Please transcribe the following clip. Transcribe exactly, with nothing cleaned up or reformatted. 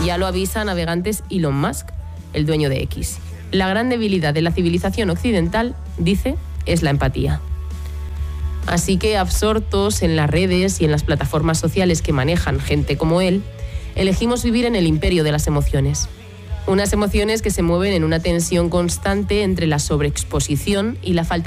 Ya lo avisa a navegantes Elon Musk, el dueño de X. La gran debilidad de la civilización occidental, dice, es la empatía. Así que, absortos en las redes y en las plataformas sociales que manejan gente como él, elegimos vivir en el imperio de las emociones. Unas emociones que se mueven en una tensión constante entre la sobreexposición y la falta